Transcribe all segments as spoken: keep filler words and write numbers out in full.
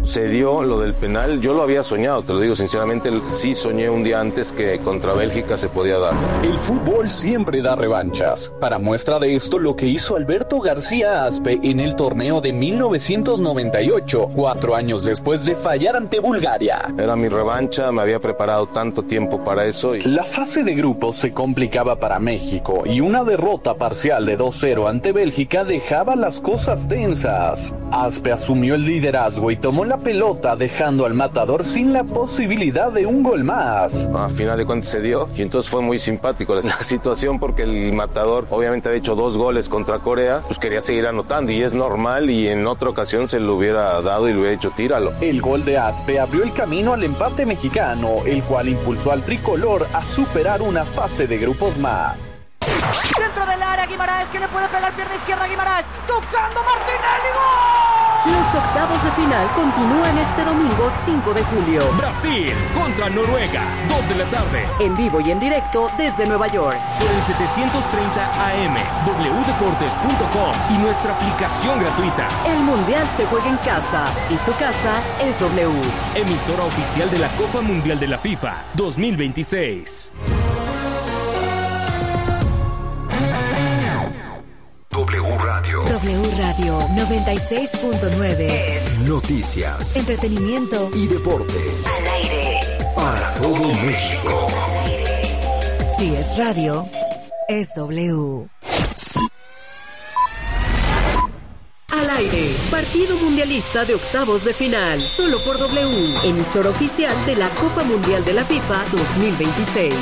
se dio lo del penal, yo lo había soñado, te lo digo sinceramente, sí soñé un día antes que contra Bélgica se podía dar. El fútbol siempre da revanchas. Para muestra de esto, lo que hizo Alberto García Aspe en el torneo de mil novecientos noventa y ocho, cuatro años después de fallar ante Bulgaria. Era mi revancha, me había preparado tanto tiempo para eso. Y... La fase de grupos se complicaba para México y una derrota parcial de dos cero ante Bélgica dejaba las cosas tensas. Aspe asumió el liderazgo y tomó la pelota, dejando al matador sin la posibilidad de un gol más. A final de cuentas se dio y entonces fue muy simpático la situación porque el matador obviamente había hecho dos goles contra Corea, pues quería seguir anotando y es normal, y en otra ocasión se lo hubiera dado y le hubiera hecho tíralo. El gol de Aspe abrió el camino al empate mexicano, el cual impulsó al tricolor a superar una fase de grupos más. Dentro del área, Guimarães, que le puede pegar pierna izquierda a Guimarães, tocando Martinelli, ¡gol! Los octavos de final continúan este domingo cinco de julio. Brasil contra Noruega, dos de la tarde. En vivo y en directo desde Nueva York. Por el setecientos treinta A M, doble u deportes punto com y nuestra aplicación gratuita. El Mundial se juega en casa y su casa es W. Emisora oficial de la Copa Mundial de la FIFA dos mil veintiséis. W Radio. W Radio noventa y seis punto nueve. Noticias, entretenimiento y deportes. Al aire. Para todo México. Si es radio, es W. Al aire. Partido mundialista de octavos de final. Solo por W. Emisora oficial de la Copa Mundial de la FIFA dos mil veintiséis.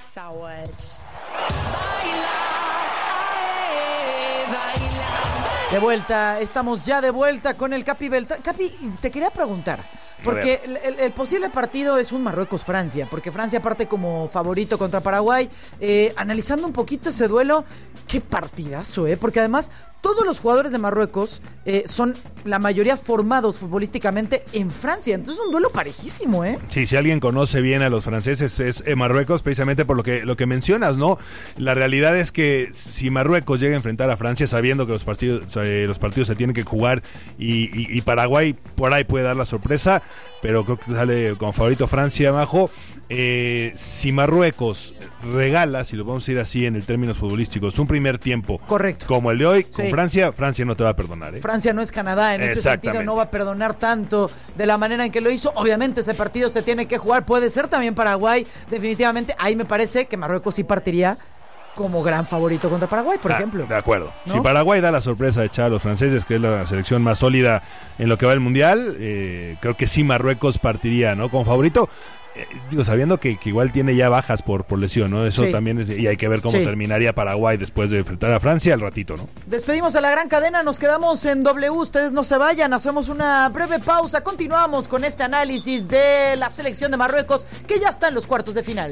De vuelta, estamos ya de vuelta con el Capi Beltrán. Capi, te quería preguntar, porque el, el, el posible partido es un Marruecos-Francia, porque Francia parte como favorito contra Paraguay. Eh, analizando un poquito ese duelo, qué partidazo, ¿eh? Porque además todos los jugadores de Marruecos eh, son la mayoría formados futbolísticamente en Francia. Entonces es un duelo parejísimo, ¿eh? Sí, si alguien conoce bien a los franceses es eh, Marruecos, precisamente por lo que, lo que mencionas, ¿no? La realidad es que si Marruecos llega a enfrentar a Francia sabiendo que los partidos, eh, los partidos se tienen que jugar y, y, y Paraguay por ahí puede dar la sorpresa, pero creo que sale como favorito Francia abajo. Eh, si Marruecos regala, si lo vamos a decir así en el términos futbolísticos, un primer tiempo correcto como el de hoy, sí. con Francia, Francia no te va a perdonar, ¿eh? Francia no es Canadá, en ese sentido no va a perdonar tanto de la manera en que lo hizo. Obviamente ese partido se tiene que jugar, puede ser también Paraguay, definitivamente. Ahí me parece que Marruecos sí partiría como gran favorito contra Paraguay, por ah, ejemplo. De acuerdo. ¿No? Si Paraguay da la sorpresa de echar a los franceses, que es la selección más sólida en lo que va el Mundial, eh, creo que sí Marruecos partiría, ¿no? Como favorito. Eh, digo, sabiendo que, que igual tiene ya bajas por, por lesión, ¿no? Eso sí. También es, y hay que ver cómo sí. terminaría Paraguay después de enfrentar a Francia al ratito, ¿no? Despedimos a la gran cadena, nos quedamos en W, ustedes no se vayan, hacemos una breve pausa, continuamos con este análisis de la selección de Marruecos, que ya está en los cuartos de final.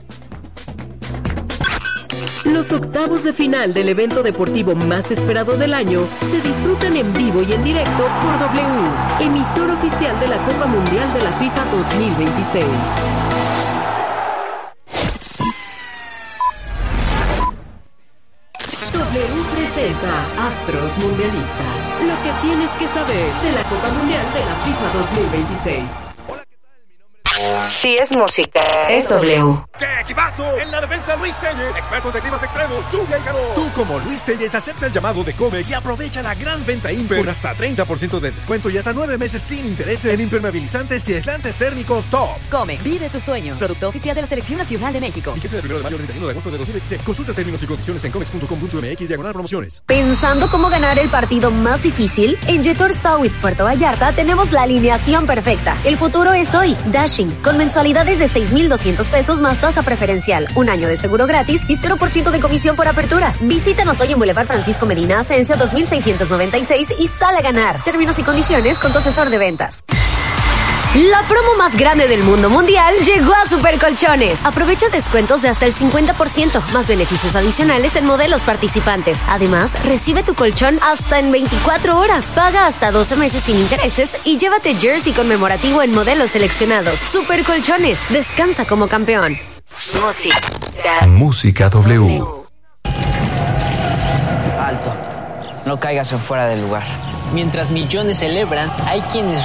Los octavos de final del evento deportivo más esperado del año se disfrutan en vivo y en directo por W, emisora oficial de la Copa Mundial de la FIFA dos mil veintiséis. W presenta Astros Mundialistas, lo que tienes que saber de la Copa Mundial de la FIFA dos mil veintiséis. Si es música, es W. ¡Qué equipazo! En la defensa, Luis Telles, experto de climas extremos, lluvia y calor. Tú, como Luis Telles, acepta el llamado de Comex y aprovecha la gran venta Imper con hasta treinta por ciento de descuento y hasta nueve meses sin intereses en impermeabilizantes y aislantes térmicos top. Comex, vive tus sueños. Producto oficial de la Selección Nacional de México. Fíjese del primero de mayo al treinta y uno de agosto de dos mil veintiséis. Consulta términos y condiciones en comex punto com punto m x diagonal promociones. ¿Pensando cómo ganar el partido más difícil? En Jetor Sauis Puerto Vallarta tenemos la alineación perfecta. El futuro es hoy. Dashing, con mensualidades de seis mil doscientos pesos más tasa preferencial, un año de seguro gratis y cero por ciento de comisión por apertura. Visítanos hoy en Boulevard Francisco Medina Asensio dos mil seiscientos noventa y seis y sal a ganar. Términos y condiciones con tu asesor de ventas. La promo más grande del mundo mundial llegó a Supercolchones. Aprovecha descuentos de hasta el cincuenta por ciento, más beneficios adicionales en modelos participantes. Además, recibe tu colchón hasta en veinticuatro horas. Paga hasta doce meses sin intereses y llévate jersey conmemorativo en modelos seleccionados. Supercolchones, descansa como campeón. Música. Música W. Alto. No caigas en fuera del lugar. Mientras millones celebran, hay quienes